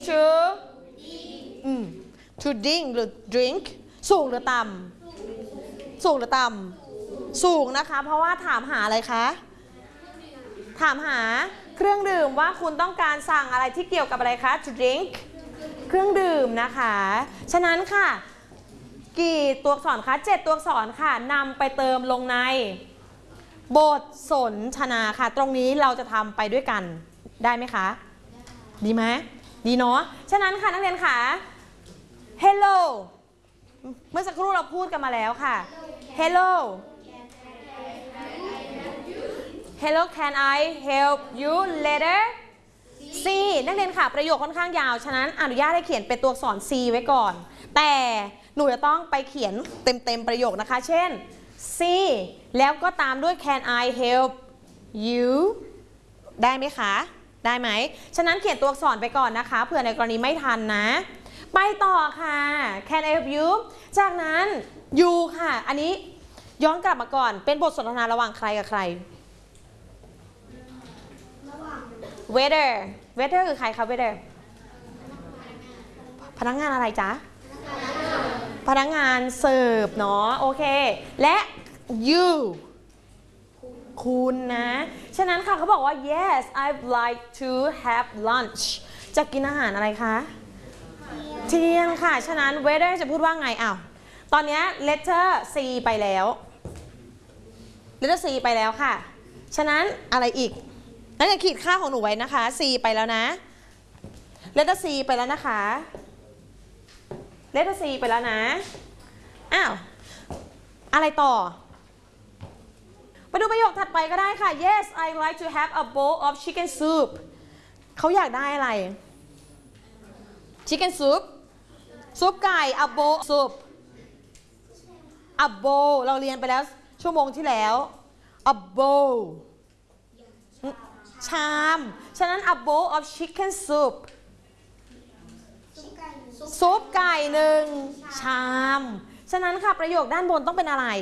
to to drink หรือ drink สูงหรือต่ำสูงหรือต่ำสูงนะคะเพราะว่าถามหาอะไรคะถามหาเครื่องดื่มว่าคุณต้องการสั่งอะไรที่เกี่ยวกับอะไรคะ to drink เครื่องดื่มนะคะฉะนั้นค่ะกี่ตัวอักษรคะ7ตัวอักษรค่ะนำไปเติมลงในบทสนทนาค่ะตรงนี้เราจะทำไปด้วยกันได้ไหมคะดีไหมดีเนาะฉะนั้นค่ะนักเรียนค่ะ hello เมื่อสักครู่เราพูดกันมาแล้วค่ะ hello hello can I help you later C นักเรียนค่ะประโยคค่อนข้างยาวฉะนั้นอนุญาตให้เขียนเป็นตัวอักษร C ไว้ก่อนแต่หนูจะต้องไปเขียนเต็มประโยคนะคะเช่น C แล้วก็ตามด้วย can I help you ได้ไหมคะได้ไหมฉะนั้นเขียนตัวอักษรไปก่อนนะคะเผื่อในกรณีไม่ทันนะไปต่อค่ะ can I help you จากนั้น you ค่ะอันนี้ย้อนกลับมาก่อนเป็นบทสนทนาระหว่างใครกับใคร waiter waiter คือใครคะ waiter พนักงานอะไรจ๊ะพนักงานเสิร์ฟเนาะโอเคและ you คุณนะฉะนั้นค่ะเขาบอกว่า yes I'd like to have lunch จะกินอาหารอะไรคะเที่ยงค่ะฉะนั้น waiter จะพูดว่าไงอ้าวตอนนี้ letter C ไปแล้ว letter C ไปแล้วค่ะฉะนั้นอะไรอีกนั่นจะขีดค่าของหนูไว้นะคะ C ไปแล้วนะ letter C ไปแล้วนะคะ letter C ไปแล้วนะอ้าวอะไรต่อมาดูประโยคถัดไปก็ได้ค่ะ Yes I'd like to have a bowl of chicken soup เขาอยากได้อะไร chicken soup ซุปไก่ a bowl soup a bowl เราเรียนไปแล้วชั่วโมงที่แล้ว a bowl ชามฉะนั้น a bowl of chicken soup ซุปไก่1ชามฉะนั้นค่ะประโยคด้านบนต้องเป็นอะไร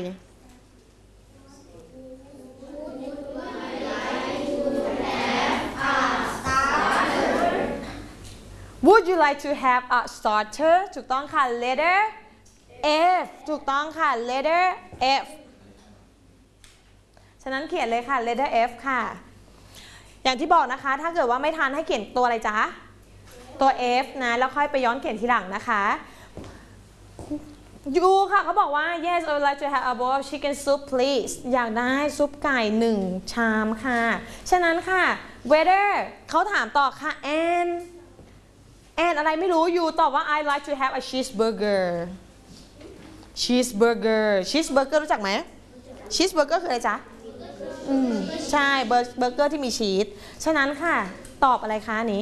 Would you like to have a starter ถูกต้องค่ะ letter F ถูกต้องค่ะ letter F ฉะนั้นเขียนเลยค่ะ letter F ค่ะอย่างที่บอกนะคะถ้าเกิดว่าไม่ทันให้เขียนตัวอะไรจ๊ะตัว F นะแล้วค่อยไปย้อนเขียนทีหลังนะคะ U ค่ะเขาบอกว่า Yes I would like to have a bowl of chicken soup please อยากได้ซุปไก่1ชามค่ะฉะนั้นค่ะ waiter เขาถามต่อค่ะ and อะไรไม่รู้อยู่ตอบว่า I like to have a cheeseburger cheeseburger รู้จักไหม cheeseburger คืออะไรจ๊ะใช่เบอร์เกอร์ที่มีชีสฉะนั้นค่ะตอบอะไรคะนี้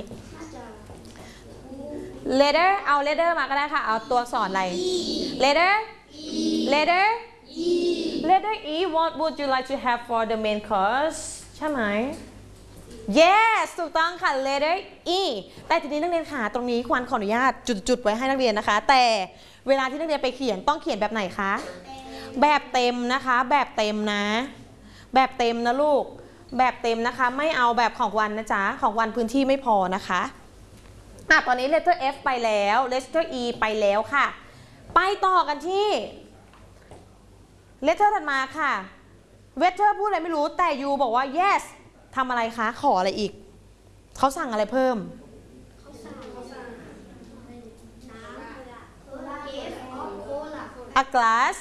letter เอา letter มาก็ได้ค่ะเอาตัวอักษรอะไร letter E what would you like to have for the main course ใช่ไหมYes ถูกต้องค่ะ letter E แต่ทีนี้นักเรียนค่ะตรงนี้ควรขออนุญาตจุดไว้ให้นักเรียนนะคะแต่เวลาที่นักเรียนไปเขียนต้องเขียนแบบไหนคะแบบเต็มนะคะแบบเต็มนะแบบเต็มนะลูกแบบเต็มนะคะไม่เอาแบบของวันนะจ๊ะของวันพื้นที่ไม่พอนะคะตอนนี้ letter F ไปแล้ว letter E ไปแล้วค่ะไปต่อกันที่ letter ถัดมาค่ะ waiter พูดอะไรไม่รู้แต่ you บอกว่า yesทำอะไรคะขออะไรอีกเขาสั่งอะไรเพิ่มa glass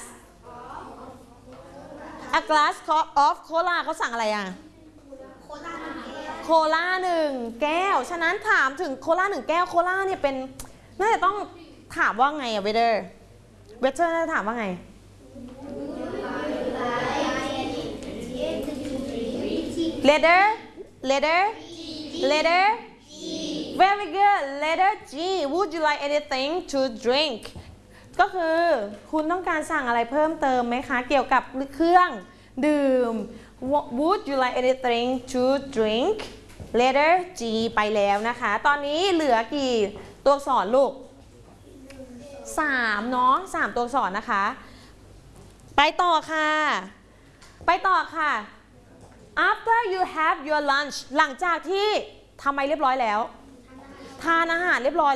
of cola เขาสั่งอะไรอะโคลา1แก้วฉะนั้นถามถึงโคลา1แก้วโคลาเนี่ยเป็นน่าจะต้องถามว่าไงอะเวเตอร์น่าจะถามว่าไงletter very good letter G would you like anything to drink ก็คือคุณต้องการสั่งอะไรเพิ่มเติมไหมคะเกี่ยวกับเครื่องดื่ม would you like anything to drink letter G ไปแล้วนะคะตอนนี้เหลือกี่ตัวอักษรลูก3เนาะ3ตัวอักษรนะคะไปต่อค่ะ after you have your lunch หลังจากที่ทำไมเรียบร้อยแล้วทานอาหารเรียบร้อย